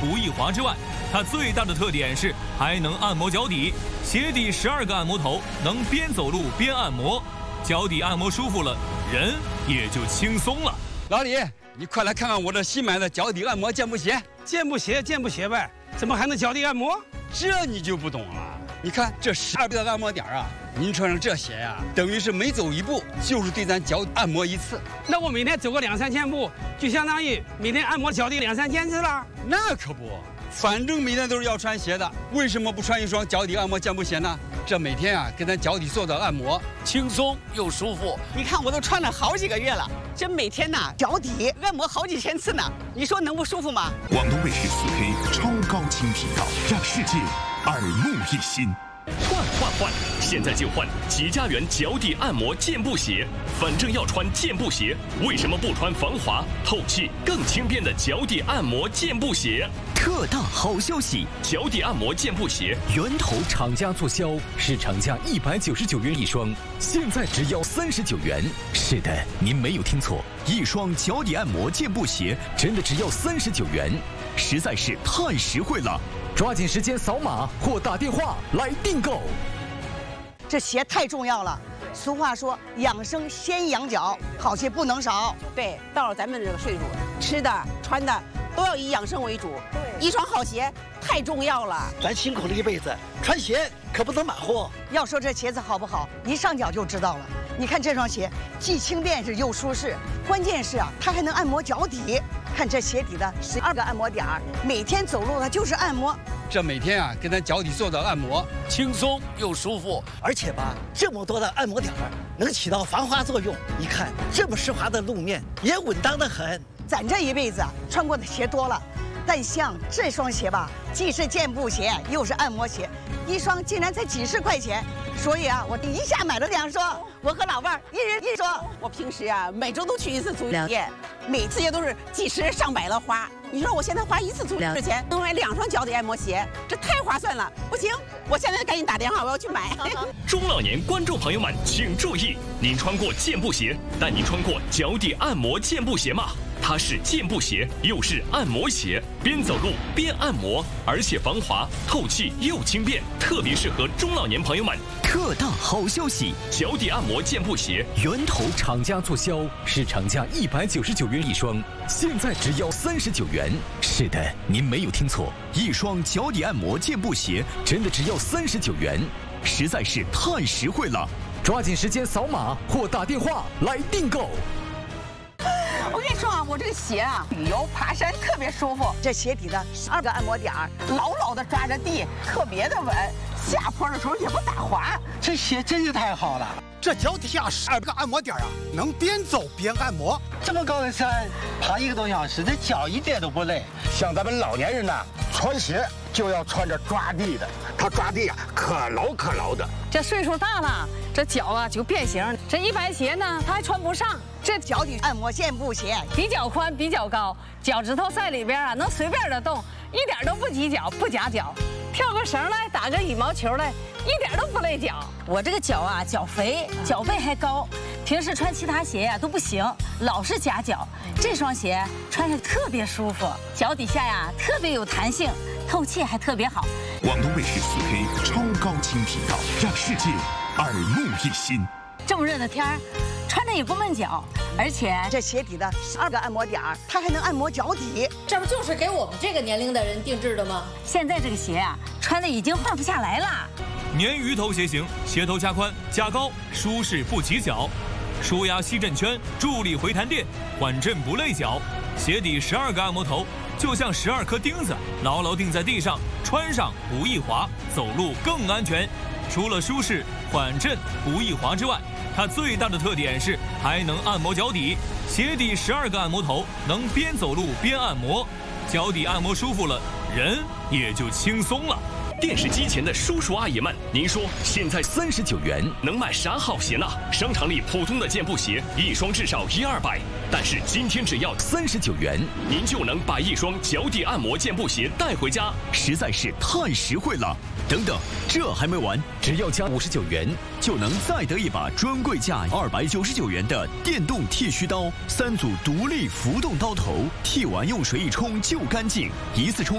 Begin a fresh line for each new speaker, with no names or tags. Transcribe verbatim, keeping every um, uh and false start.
不易滑之外，它最大的特点是还能按摩脚底，鞋底十二个按摩头，能边走路边按摩，脚底按摩舒服了，人也就轻松了。
老李，你快来看看我这新买的脚底按摩健步鞋。
健步鞋，健步鞋呗，怎么还能脚底按摩？
这你就不懂了。你看这十二个按摩点啊，您穿上这鞋呀、啊，等于是每走一步就是对咱脚按摩一次。
那我每天走个两三千步，就相当于每天按摩脚底两三千次了。
那可不，反正每天都是要穿鞋的，为什么不穿一双脚底按摩健步鞋呢？这每天啊，给咱脚底做做按摩，
轻松又舒服。
你看我都穿了好几个月了，这每天呐脚底按摩好几千次呢，你说能不舒服吗？
广东卫视四 K 超高清频道，让世界耳目一新。
换换换！现在就换吉家园脚底按摩健步鞋。反正要穿健步鞋，为什么不穿防滑、透气、更轻便的脚底按摩健步鞋？
特大好消息！
脚底按摩健步鞋
源头厂家促销，市场价一百九十九元一双，现在只要三十九元。是的，您没有听错，一双脚底按摩健步鞋真的只要三十九元，实在是太实惠了！抓紧时间扫码或打电话来订购。
这鞋太重要了。俗话说，养生先养脚，好鞋不能少。
对，到了咱们这个岁数，吃的穿的都要以养生为主。对，一双好鞋太重要了。
咱辛苦了一辈子，穿鞋可不能马虎。
要说这鞋子好不好，一上脚就知道了。你看这双鞋，既轻便是又舒适，关键是啊，它还能按摩脚底。看这鞋底的十二个按摩点儿，每天走路它就是按摩。
这每天啊，给咱脚底做做按摩，
轻松又舒服。
而且吧，这么多的按摩点儿能起到防滑作用。你看这么湿滑的路面也稳当得很。
咱这一辈子啊，穿过的鞋多了，但像这双鞋吧，既是健步鞋又是按摩鞋，一双竟然才几十块钱。所以啊，我一下买了两双，我和老伴儿一人一双。
我平时啊，每周都去一次足疗店，每次也都是几十上百的花。你说我现在花一次足疗的钱，能买两双脚底按摩鞋，这太划算了。不行，我现在赶紧打电话，我要去买。
中老年观众朋友们请注意，您穿过健步鞋，但您穿过脚底按摩健步鞋吗？它是健步鞋，又是按摩鞋，边走路边按摩，而且防滑、透气又轻便，特别适合中老年朋友们。
特大好消息！
脚底按摩健步鞋
源头厂家促销，市场价一百九十九元一双，现在只要三十九元。是的，您没有听错，一双脚底按摩健步鞋真的只要三十九元，实在是太实惠了！抓紧时间扫码或打电话来订购。
我跟你说啊，我这个鞋啊，旅游爬山特别舒服。
这鞋底的十二个按摩点儿，
牢牢的抓着地，特别的稳，下坡的时候也不打滑。
这鞋真是太好了。
这脚底下十二个按摩点啊，能边走边按摩。
这么高的山，爬一个多小时，这脚一点都不累。
像咱们老年人呢，穿鞋就要穿着抓地的，他抓地啊可牢可牢的。
这岁数大了，这脚啊就变形，这一般鞋呢他还穿不上。
这脚底按摩健步鞋
比较宽，比较高，脚趾头在里边啊能随便的动，一点都不挤脚，不夹脚。跳个绳来，打个羽毛球来，一点都不累脚。我这个脚啊，脚肥，脚背还高，平时穿其他鞋呀、啊、都不行，老是夹脚。这双鞋穿上特别舒服，脚底下呀特别有弹性，透气还特别好。
广东卫视四 K 超高清频道，让世界耳目一新。
这么热的天儿，穿着也不闷脚，而且
这鞋底的十二个按摩点儿，它还能按摩脚底。
这不就是给我们这个年龄的人定制的吗？
现在这个鞋啊，穿的已经换不下来了。
鲶鱼头鞋型，鞋头加宽加高，舒适不起脚，舒压吸震圈，助力回弹垫，缓震不累脚。鞋底十二个按摩头，就像十二颗钉子，牢牢钉在地上，穿上不易滑，走路更安全。除了舒适、缓震、不易滑之外，它最大的特点是还能按摩脚底，鞋底十二个按摩头，能边走路边按摩，脚底按摩舒服了，人也就轻松了。
电视机前的叔叔阿姨们，您说现在
三十九元
能买啥好鞋呢？商场里普通的健步鞋一双至少一二百，但是今天只要
三十九元，
您就能把一双脚底按摩健步鞋带回家，
实在是太实惠了。等等，这还没完，只要加五十九元，就能再得一把专柜价二百九十九元的电动剃须刀，三组独立浮动刀头，剃完用水一冲就干净，一次冲。